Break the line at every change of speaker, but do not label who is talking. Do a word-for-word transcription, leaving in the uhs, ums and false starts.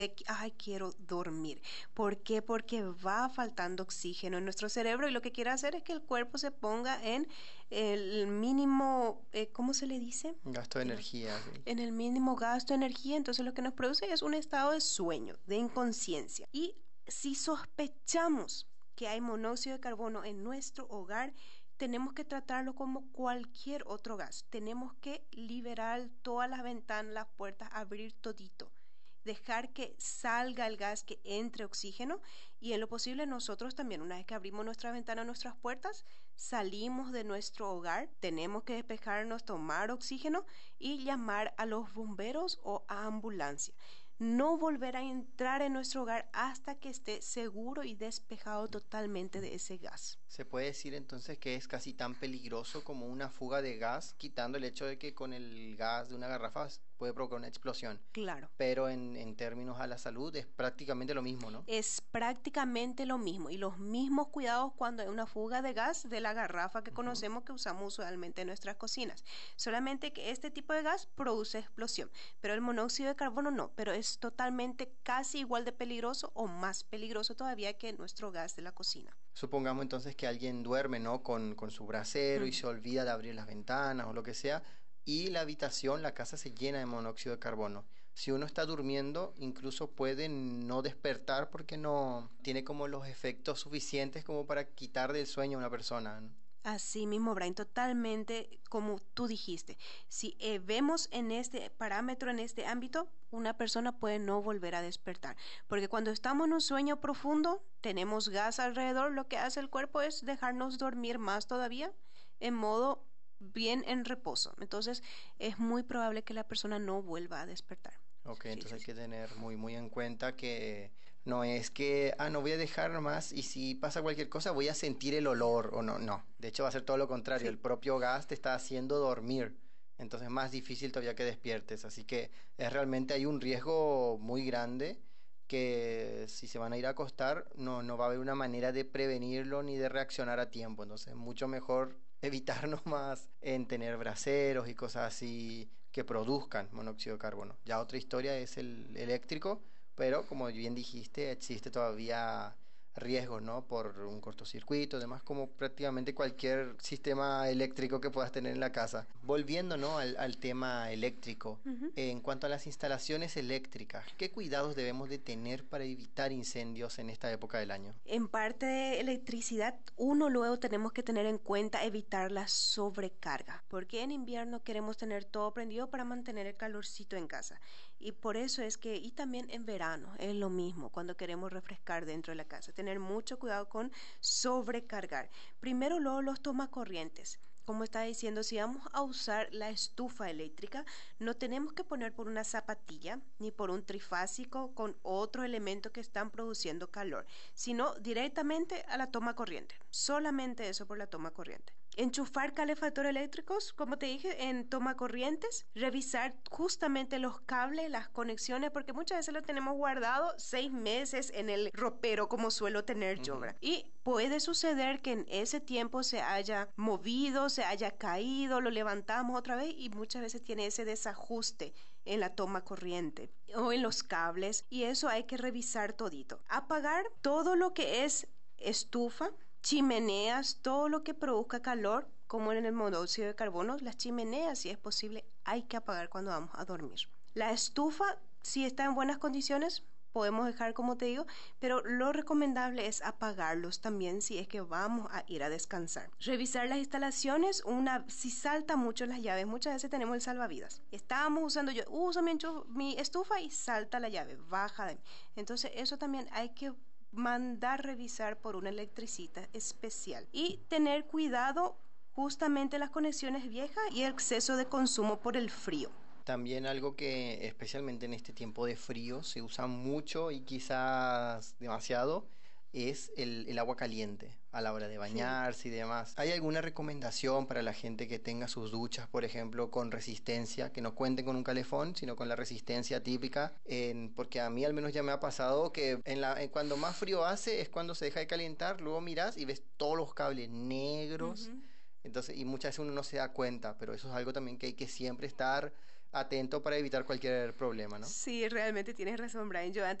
ay, quiero dormir. ¿Por qué? Porque va faltando oxígeno en nuestro cerebro y lo que quiere hacer es que el cuerpo se ponga en el mínimo, eh, ¿cómo se le dice?
Gasto de
Eh,
energía, sí.
en el mínimo gasto de energía, entonces lo que nos produce es un estado de sueño, de inconsciencia. Y si sospechamos que hay monóxido de carbono en nuestro hogar, tenemos que tratarlo como cualquier otro gas. Tenemos que liberar todas las ventanas, las puertas, abrir todito. Dejar que salga el gas, que entre oxígeno y en lo posible nosotros también, una vez que abrimos nuestra ventana, nuestras puertas, salimos de nuestro hogar, tenemos que despejarnos, tomar oxígeno y llamar a los bomberos o a ambulancia. No volver a entrar en nuestro hogar hasta que esté seguro y despejado totalmente de ese gas.
Se puede decir entonces que es casi tan peligroso como una fuga de gas, quitando el hecho de que con el gas de una garrafa puede provocar una explosión.
Claro.
Pero en, en términos a la salud es prácticamente lo mismo, ¿no?
Es prácticamente lo mismo y los mismos cuidados cuando hay una fuga de gas de la garrafa que
Ujú.
conocemos que usamos usualmente en nuestras cocinas. Solamente que este tipo de gas produce explosión, pero el monóxido de carbono no, pero es totalmente casi igual de peligroso o más peligroso todavía que nuestro gas de la cocina.
Supongamos entonces que alguien duerme, ¿no? Con, con su brasero y
Mm.
se olvida de abrir las ventanas o lo que sea, y la habitación, la casa se llena de monóxido de carbono. Si uno está durmiendo, incluso puede no despertar porque no tiene como los efectos suficientes como para quitar del sueño a una persona, ¿no?
Así mismo, Brian, totalmente como tú dijiste. Si eh, vemos en este parámetro, en este ámbito, una persona puede no volver a despertar. Porque cuando estamos en un sueño profundo, tenemos gas alrededor, lo que hace el cuerpo es dejarnos dormir más todavía en modo bien en reposo. Entonces, es muy probable que la persona no vuelva a despertar.
Ok,
Sí,
entonces
sí,
hay
sí.
que tener muy muy en cuenta que no es que, ah, no voy a dejar más y si pasa cualquier cosa voy a sentir el olor o no, no. De hecho va a ser todo lo contrario, el
Sí.
propio gas te está haciendo dormir, entonces es más difícil todavía que despiertes, así que es realmente hay un riesgo muy grande que si se van a ir a acostar no, no va a haber una manera de prevenirlo ni de reaccionar a tiempo, entonces es mucho mejor evitar nomás en tener braseros y cosas así que produzcan monóxido de carbono. Ya otra historia es el eléctrico, pero como bien dijiste, existe todavía riesgos, ¿no? Por un cortocircuito, además como prácticamente cualquier sistema eléctrico que puedas tener en la casa. Volviendo, ¿no? al, al tema eléctrico,
Ujú.
eh, en cuanto a las instalaciones eléctricas, ¿qué cuidados debemos de tener para evitar incendios en esta época del año?
En parte de electricidad, uno luego tenemos que tener en cuenta evitar la sobrecarga, porque en invierno queremos tener todo prendido para mantener el calorcito en casa. Y por eso es que, y también en verano, es lo mismo cuando queremos refrescar dentro de la casa, tener mucho cuidado con sobrecargar. Primero luego los tomacorrientes. Como está diciendo, si vamos a usar la estufa eléctrica, no tenemos que poner por una zapatilla ni por un trifásico con otro elemento que están produciendo calor, sino directamente a la toma corriente. Solamente eso por la toma corriente. Enchufar calefactores eléctricos, como te dije, en toma corrientes, revisar justamente los cables, las conexiones, porque muchas veces lo tenemos guardado seis meses en el ropero, como suelo tener yo,
Ujú.
¿verdad? Y puede suceder que en ese tiempo se haya movido, se haya caído, lo levantamos otra vez y muchas veces tiene ese desajuste en la toma corriente o en los cables y eso hay que revisar todito. Apagar todo lo que es estufa, chimeneas, todo lo que produzca calor, como en el monóxido de carbono, las chimeneas, si es posible, hay que apagar cuando vamos a dormir. La estufa, si está en buenas condiciones, podemos dejar como te digo, pero lo recomendable es apagarlos también si es que vamos a ir a descansar. Revisar las instalaciones, una, si salta mucho las llaves, muchas veces tenemos el salvavidas. Estábamos usando, yo uso mi, mi estufa y salta la llave, baja de mí. Entonces eso también hay que mandar revisar por un electricista especial y tener cuidado justamente las conexiones viejas y el exceso de consumo por el frío.
También algo que especialmente en este tiempo de frío se usa mucho y quizás demasiado es el, el agua caliente a la hora de
Sí.
bañarse y demás. ¿Hay alguna recomendación para la gente que tenga sus duchas, por ejemplo, con resistencia, que no cuenten con un calefón, sino con la resistencia típica? En- porque a mí al menos ya me ha pasado que en la, en cuando más frío hace es cuando se deja de calentar, luego miras y ves todos los cables negros.
Ujú.
Entonces, y muchas veces uno no se da cuenta, pero eso es algo también que hay que siempre estar atento para evitar cualquier problema, ¿no?
Sí, realmente tienes razón, Brian. Yo antes